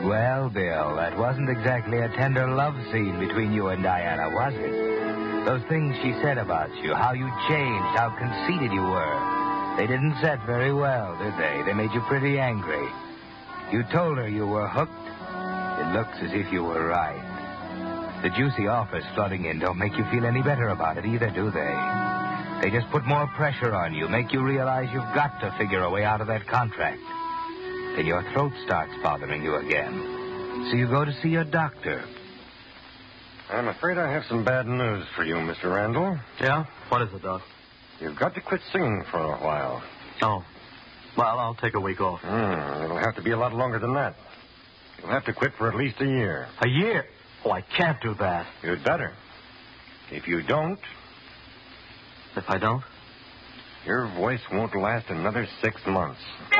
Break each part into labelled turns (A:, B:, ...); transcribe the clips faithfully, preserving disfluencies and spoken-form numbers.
A: Well, Bill, that wasn't exactly a tender love scene between you and Diana, was it? Those things she said about you, how you changed, how conceited you were, they didn't set very well, did they? They made you pretty angry. You told her you were hooked. It looks as if you were right. The juicy offers flooding in don't make you feel any better about it either, do they? They just put more pressure on you, make you realize you've got to figure a way out of that contract. Then your throat starts bothering you again. So you go to see your doctor.
B: I'm afraid I have some bad news for you, Mister Randall.
C: Yeah? What is it, Doc?
B: You've got to quit singing for a while.
C: Oh. Well, I'll take a week off.
B: Mm, it'll have to be a lot longer than that. You'll have to quit for at least a year.
C: A year? Oh, I can't do that.
B: You'd better. If you don't...
C: If I don't?
B: Your voice won't last another six months.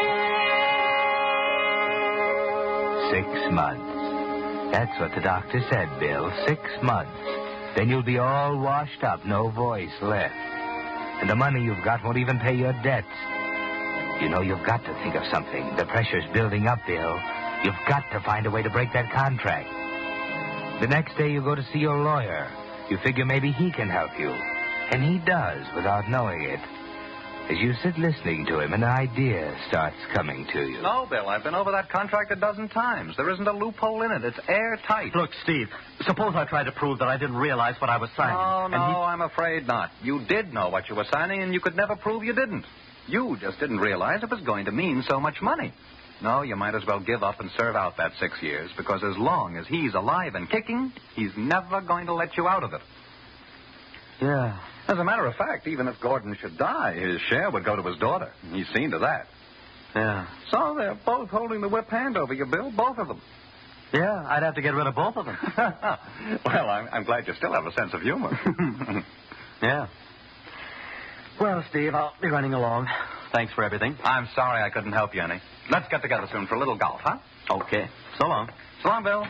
A: Six months. That's what the doctor said, Bill. Six months. Then you'll be all washed up, no voice left. And the money you've got won't even pay your debts. You know, you've got to think of something. The pressure's building up, Bill. You've got to find a way to break that contract. The next day you go to see your lawyer. You figure maybe he can help you. And he does, without knowing it. As you sit listening to him, an idea starts coming to you.
D: No, Bill, I've been over that contract a dozen times. There isn't a loophole in it. It's airtight.
C: Look, Steve, suppose I tried to prove that I didn't realize what I was signing.
D: Oh, no,
C: and he...
D: I'm afraid not. You did know what you were signing, and you could never prove you didn't. You just didn't realize it was going to mean so much money. No, you might as well give up and serve out that six years, because as long as he's alive and kicking, he's never going to let you out of it.
C: Yeah.
D: As a matter of fact, even if Gordon should die, his share would go to his daughter. He's seen to that.
C: Yeah.
D: So they're both holding the whip hand over you, Bill, both of them.
C: Yeah, I'd have to get rid of both of them.
D: Well, I'm, I'm glad you still have a sense of humor.
C: Yeah. Well, Steve, I'll be running along. Thanks for everything.
D: I'm sorry I couldn't help you any. Let's get together soon for a little golf, huh?
C: Okay. So long.
D: So long, Bill.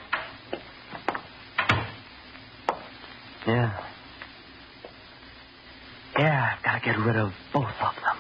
C: Yeah. Yeah, I've got to get rid of both of them.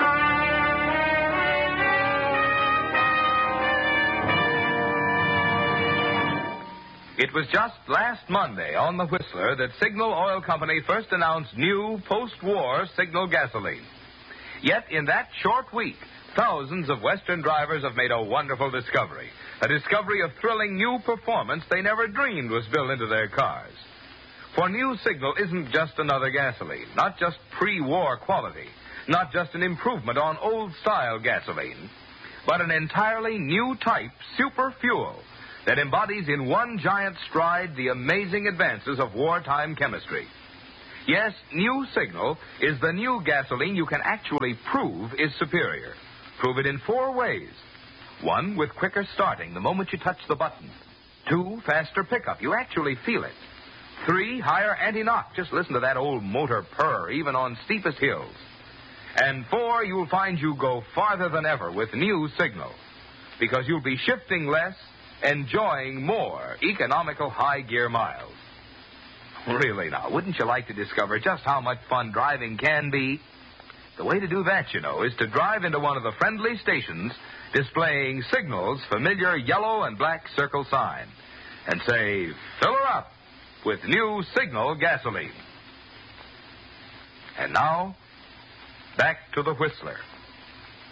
E: It was just last Monday on the Whistler that Signal Oil Company first announced new post-war Signal gasoline. Yet in that short week, thousands of Western drivers have made a wonderful discovery. A discovery of thrilling new performance they never dreamed was built into their cars. For new Signal isn't just another gasoline, not just pre-war quality, not just an improvement on old-style gasoline, but an entirely new type super fuel that embodies in one giant stride the amazing advances of wartime chemistry. Yes, new Signal is the new gasoline you can actually prove is superior. Prove it in four ways. One, with quicker starting the moment you touch the button. Two, faster pickup. You actually feel it. Three, higher anti-knock. Just listen to that old motor purr, even on steepest hills. And four, you'll find you go farther than ever with new Signal, because you'll be shifting less, enjoying more economical high-gear miles. Really now, wouldn't you like to discover just how much fun driving can be? The way to do that, you know, is to drive into one of the friendly stations displaying Signal's familiar yellow and black circle sign and say, fill her up with new Signal gasoline. And now, back to the Whistler.